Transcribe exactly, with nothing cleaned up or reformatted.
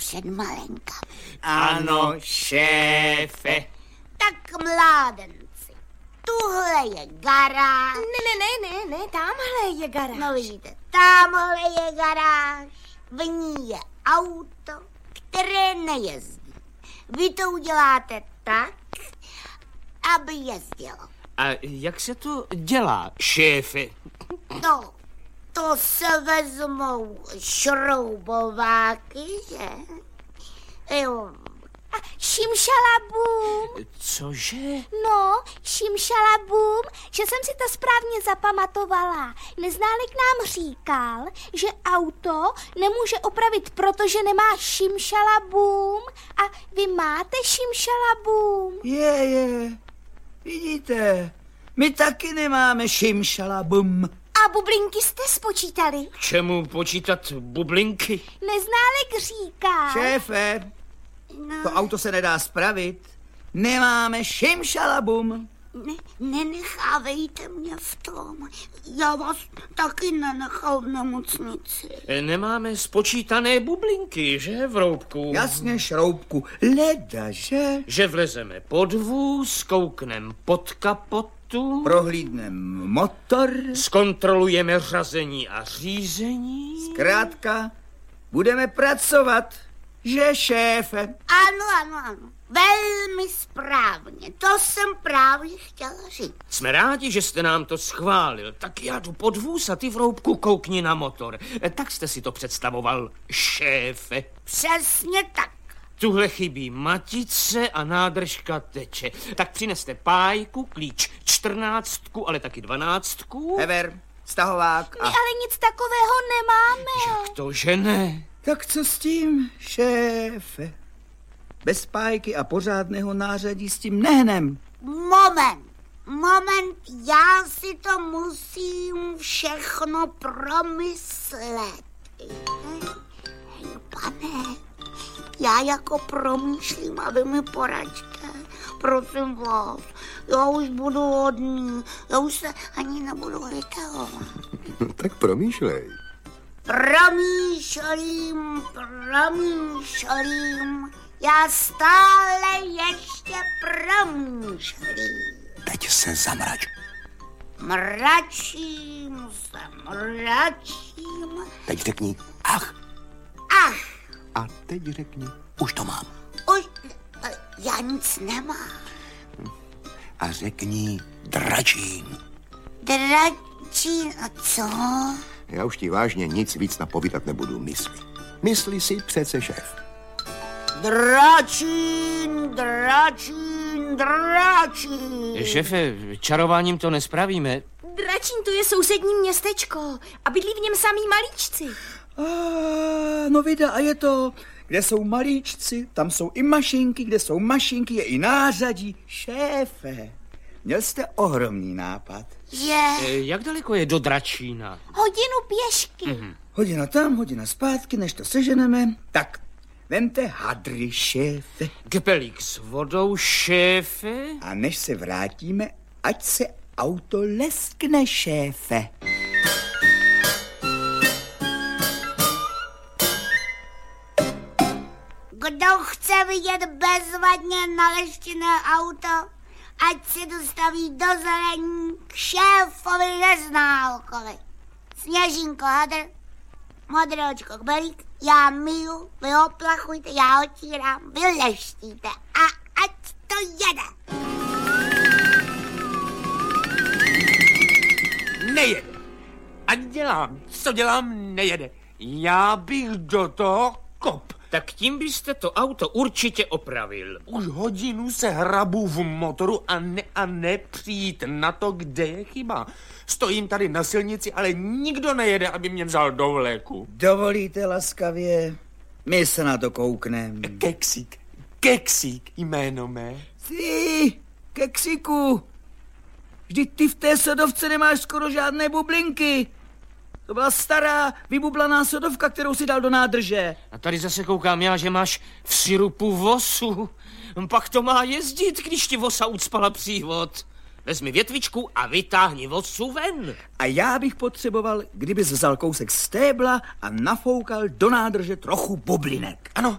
před malenka. Ano, šéfe. Tak mládenci, tuhle je garáž. Ne, ne, ne, ne, ne, tamhle je garáž. No vidíte, tamhle je garáž, v ní je auto, které nejezdí. Vy to uděláte tak, aby jezdilo. A jak se to dělá, šéfe? No, to se vezmou šroubováky, že? Jo. A šimšalabum. Cože? No, šimšalabum, že jsem si to správně zapamatovala. Neználek nám říkal, že auto nemůže opravit, protože nemá šimšalabum. A vy máte šimšalabum? Je, je. Vidíte, my taky nemáme šimšalabum. A bublinky jste spočítali? K čemu počítat bublinky? Neználek říká. Šéfe, No, to auto se nedá spravit. Nemáme šimšalabum. ne, nenechávejte mě v tom. Já vás taky nenechal v nemocnici. Nemáme spočítané bublinky, že, Vroubku? Jasně, šroubku. Leda, že? Že vlezeme pod vůz, kouknem pod kapotu, Prohlídnem motor. zkontrolujeme řazení a řízení. Zkrátka, budeme pracovat. Že, šéfe? Ano, ano, ano. Velmi správně. To jsem právě chtěla říct. Jsme rádi, že jste nám to schválil. Tak já jdu pod vůz a ty, Vroubku, koukni na motor. Tak jste si to představoval, šéfe. Přesně tak. Tuhle chybí matice a nádržka teče. Tak přineste pájku, klíč čtrnáctku, ale taky dvanáctku. Hever, stahovák My a... ale nic takového nemáme. Jak to, že ne? Tak co s tím, šéfe? Bez pájky a pořádného nářadí s tím nehnem. Moment, moment, já si to musím všechno promyslet. Hej, pane, já jako promýšlím a vy mi poraďte. Prosím vás, já už budu hodný, já už se ani nebudu vytahovat. Tak promýšlej. Promýšlím, promýšlím, já stále ještě promýšlím. Teď se zamrač. Mračím se, mračím. Teď řekni ach. Ach, A teď řekni už to mám. už, já nic nemám. A řekni dračín. Dračín, a co? Já už ti vážně nic víc napovídat nebudu, mysli. Mysli si přece, šéf. Dračín, dračín, dračín. Šéfe, čarováním to nespravíme. Dračín, to je sousední městečko a bydlí v něm samý malíčci. A, no vida, a je to, kde jsou malíčci, tam jsou i mašinky, kde jsou mašinky, je i nářadí. Šéfe, měl jste ohromný nápad. Že E, jak daleko je do Dračína? Hodinu pěšky. Mhm. Hodina tam, hodina zpátky, než to seženeme. Tak, vemte hadry, šéfe. Kepelík s vodou, šéfe? A než se vrátíme, ať se auto leskne, šéfe. kdo chce vidět bezvadně naleštěné auto, ať se dostaví do zelení k šéfovi Neználkovi. Sněžínko hadr, modré očko kbelík, já miju, vy oplachujte, já otírám, vy leštíte a ať to jede. Nejede. A dělám, co dělám, nejede. Já bych do toho kop. Tak tím byste to auto určitě opravil. Už hodinu se hrabu v motoru a ne a ne přijít na to, kde je chyba. Stojím tady na silnici, ale nikdo nejede, aby mě vzal do vléku. Dovolíte laskavě? My se na to koukneme. Keksík, keksík, jméno mé. Ty, keksiku, vždyť ty v té sodovce nemáš skoro žádné bublinky. To byla stará, vybublaná sodovka, kterou si dal do nádrže. A tady zase koukám já, že máš v sirupu vosu. Pak to má jezdit, když ti vosa ucpala přívod. Vezmi větvičku a vytáhni vosu ven. A já bych potřeboval, kdybys vzal kousek stébla a nafoukal do nádrže trochu bublinek. Ano,